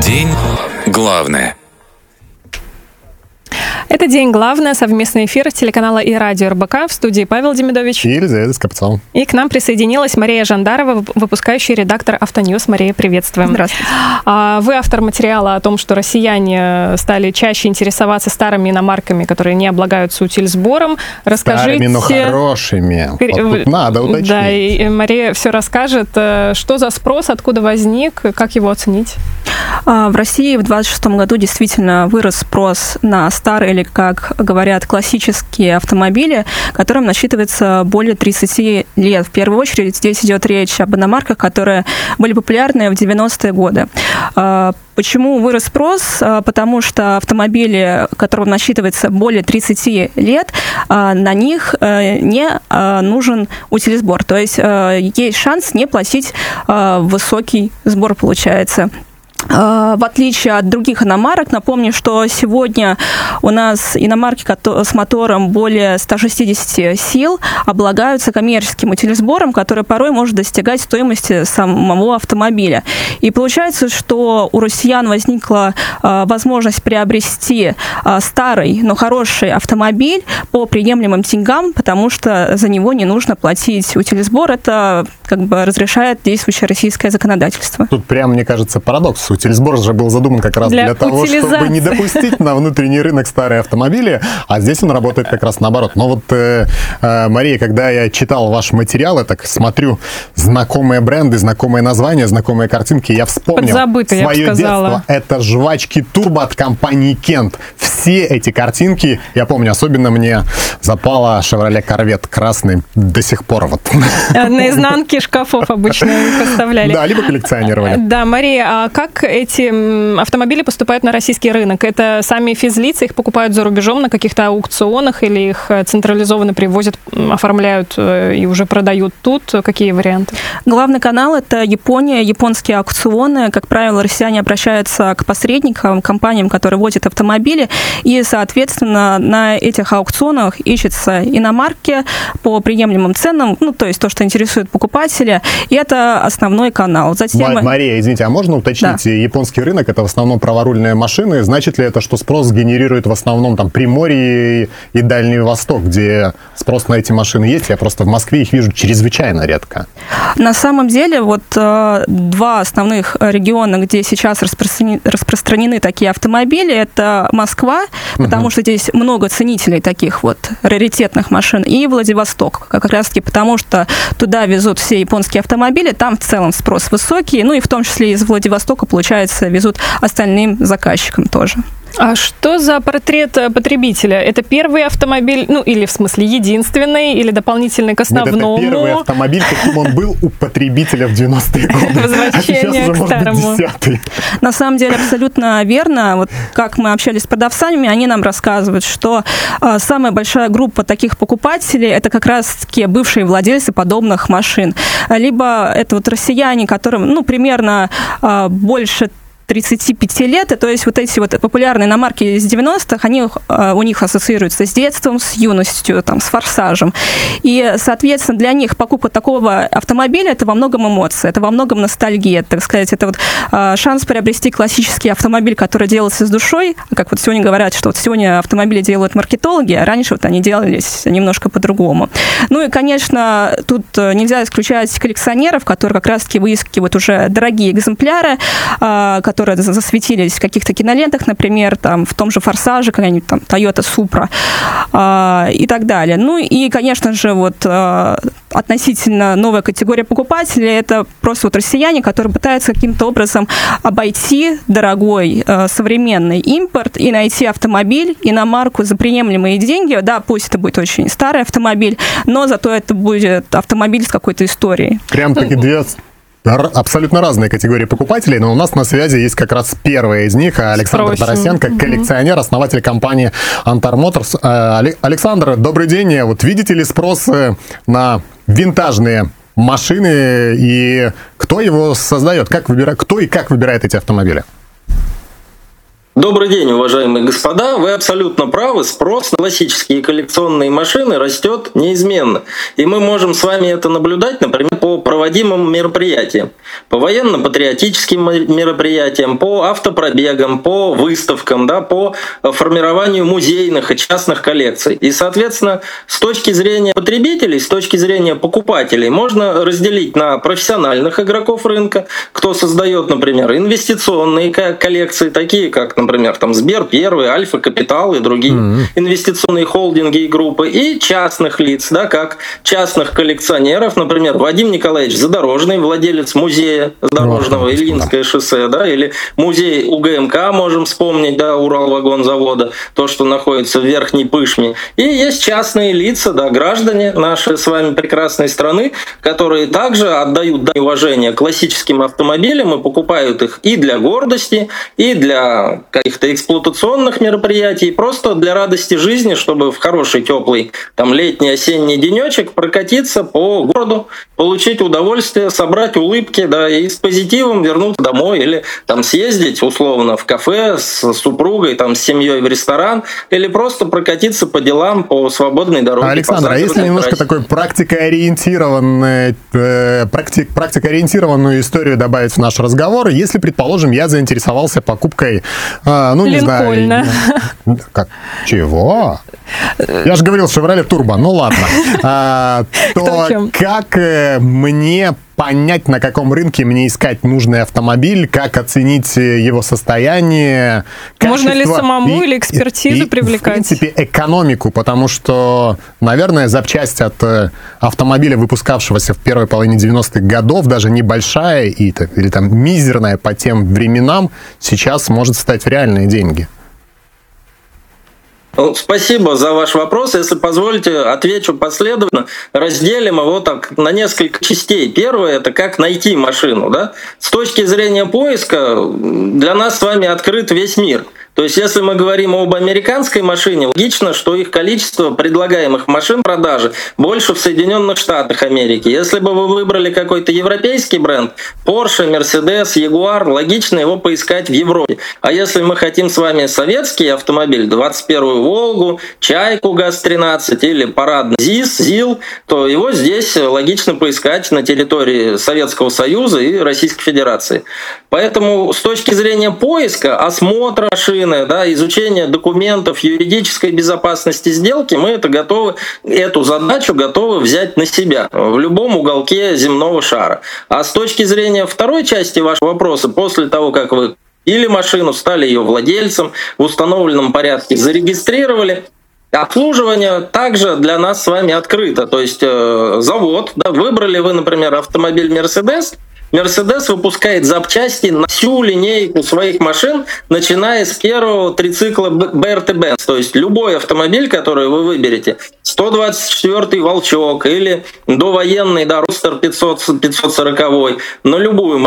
День главное. Это «День главное», совместный эфир телеканала и радио РБК. В студии Павел Демидович. И Елизавета Скопцова. И к нам присоединилась Мария Жандарова, выпускающий редактор «Автоньюз». Мария, приветствуем. Здравствуйте. Вы автор материала о том, что россияне стали чаще интересоваться старыми иномарками, которые не облагаются утильсбором. Расскажите... Старыми, но хорошими. Вот тут надо уточнить. Да, и Мария все расскажет, что за спрос, откуда возник, как его оценить. В России в 2026 году действительно вырос спрос на старые, или, как говорят, классические автомобили, которым насчитывается более 30 лет. В первую очередь здесь идет речь об иномарках, которые были популярны в 90-е годы. Почему вырос спрос? Потому что автомобили, которым насчитывается более 30 лет, на них не нужен утилизбор. То есть есть шанс не платить высокий сбор, получается. В отличие от других иномарок, напомню, что сегодня у нас иномарки с мотором более 160 сил облагаются коммерческим утилизбором, который порой может достигать стоимости самого автомобиля. И получается, что у россиян возникла возможность приобрести старый, но хороший автомобиль по приемлемым деньгам, потому что за него не нужно платить утилизбор. Это как бы разрешает действующее российское законодательство. Тут прямо, мне кажется, парадокс. Утилизбор же был задуман как раз для того, чтобы не допустить на внутренний рынок старые автомобили, а здесь он работает как раз наоборот. Но вот, Мария, когда я читал ваш материал, я так смотрю, знакомые бренды, знакомые названия, знакомые картинки, я вспомнил свое детство. Это жвачки Турбо от компании Кент. Все эти картинки, я помню, особенно мне запала Chevrolet Corvette красный, до сих пор вот. На изнанке шкафов обычно поставляли. Да, либо коллекционировали. Да, Мария, а как эти автомобили поступают на российский рынок? Это сами физлицы, их покупают за рубежом на каких-то аукционах или их централизованно привозят, оформляют и уже продают тут? Какие варианты? Главный канал – это Япония, японские аукционы. Как правило, россияне обращаются к посредникам, компаниям, которые возят автомобили, и, соответственно, на этих аукционах ищутся иномарки по приемлемым ценам, ну, то есть то, что интересует покупателя, и это основной канал. Затем... Мария, извините, а можно уточнить, да. Японский рынок – это в основном праворульные машины. Значит ли это, что спрос генерирует в основном там Приморье и Дальний Восток, где спрос на эти машины есть? Я просто в Москве их вижу чрезвычайно редко. На самом деле, вот два основных региона, где сейчас распространены такие автомобили, это Москва, потому что здесь много ценителей таких вот раритетных машин, и Владивосток, как раз-таки потому, что туда везут все японские автомобили, там в целом спрос высокий, ну и в том числе из Владивостока, получается, везут остальным заказчикам тоже. А что за портрет потребителя? Это первый автомобиль, ну или в смысле единственный, или дополнительный к основному? Нет, это первый автомобиль, каким он был у потребителя в 90-е годы. Возвращение к старому. На самом деле абсолютно верно. Вот как мы общались с продавцами, они нам рассказывают, что самая большая группа таких покупателей – это как раз-таки бывшие владельцы подобных машин. Либо это вот россияне, которым, ну, примерно больше 35 лет, и то есть вот эти вот популярные иномарки из 90-х, они у них ассоциируются с детством, с юностью, там, с форсажем. И, соответственно, для них покупка такого автомобиля – это во многом эмоции, это во многом ностальгия, так сказать, это вот шанс приобрести классический автомобиль, который делался с душой, как вот сегодня говорят, что вот сегодня автомобили делают маркетологи, а раньше вот они делались немножко по-другому. Ну и, конечно, тут нельзя исключать коллекционеров, которые как раз-таки выискивают уже дорогие экземпляры, которые засветились в каких-то кинолентах, например, там, в том же «Форсаже», какая-нибудь там Toyota Supra и так далее. Ну и, конечно же, вот относительно новая категория покупателей – это просто вот россияне, которые пытаются каким-то образом обойти дорогой современный импорт и найти автомобиль, иномарку за приемлемые деньги. Да, пусть это будет очень старый автомобиль, но зато это будет автомобиль с какой-то историей. Прям-таки две абсолютно разные категории покупателей, но у нас на связи есть как раз первая из них, Александр Тарасенко, коллекционер, основатель компании Antar Motors. Александр, добрый день. Вот видите ли спрос на винтажные машины и кто его создает? Кто и как выбирает эти автомобили? Добрый день, уважаемые господа. Вы абсолютно правы. Спрос на классические коллекционные машины растет неизменно. И мы можем с вами это наблюдать, например, по проводимым мероприятиям. По военно-патриотическим мероприятиям, по автопробегам, по выставкам, да, по формированию музейных и частных коллекций. И, соответственно, с точки зрения потребителей, с точки зрения покупателей, можно разделить на профессиональных игроков рынка, кто создает, например, инвестиционные коллекции, такие как, например, там Сбер Первый, Альфа Капитал и другие инвестиционные холдинги и группы, и частных лиц, да, как частных коллекционеров, например, Вадим Николаевич Задорожный, владелец музея Задорожного, Ильинское шоссе, да, или музей УГМК, можем вспомнить, да, Уралвагонзавода, то, что находится в Верхней Пышме. И есть частные лица, да, граждане нашей с вами прекрасной страны, которые также отдают дань уважения классическим автомобилям и покупают их и для гордости, и для каких-то эксплуатационных мероприятий, просто для радости жизни, чтобы в хороший, теплый, там, летний, осенний денечек прокатиться по городу, получить удовольствие, собрать улыбки, да, и с позитивом вернуться домой или там съездить условно в кафе с супругой, там, с семьей в ресторан, или просто прокатиться по делам по свободной дороге. Александр, а если немножко такой практикоориентированную историю добавить в наш разговор, если, предположим, я заинтересовался покупкой, ну, не знаю... Как? Чего? Я же говорил, Chevrolet Turbo, ну ладно. То как мне понять, на каком рынке мне искать нужный автомобиль, как оценить его состояние, качество, можно ли самому или экспертизу привлекать? В принципе, экономику, потому что, наверное, запчасть от автомобиля, выпускавшегося в первой половине 90-х годов, даже небольшая или там мизерная по тем временам, сейчас может стать в реальные деньги. Спасибо за ваш вопрос. Если позволите, отвечу последовательно. Разделим его так на несколько частей. Первое — это как найти машину. Да? С точки зрения поиска для нас с вами открыт весь мир. То есть, если мы говорим об американской машине, логично, что их количество предлагаемых машин в продаже больше в Соединенных Штатах Америки. Если бы вы выбрали какой-то европейский бренд, Porsche, Mercedes, Jaguar, логично его поискать в Европе. А если мы хотим с вами советский автомобиль, 21-ю Волгу, Чайку ГАЗ-13 или парадный ЗИЛ, то его здесь логично поискать на территории Советского Союза и Российской Федерации. Поэтому с точки зрения поиска, осмотра машины, да, изучения документов, юридической безопасности сделки, мы эту задачу готовы взять на себя в любом уголке земного шара. А с точки зрения второй части вашего вопроса, после того, как вы купили машину, стали ее владельцем, в установленном порядке зарегистрировали, обслуживание также для нас с вами открыто. То есть завод, да, выбрали вы, например, автомобиль Mercedes, Mercedes выпускает запчасти на всю линейку своих машин, начиная с первого трицикла BRT-Benz. То есть любой автомобиль, который вы выберете, 124-й Волчок или довоенный, да, Ростер 540, на любую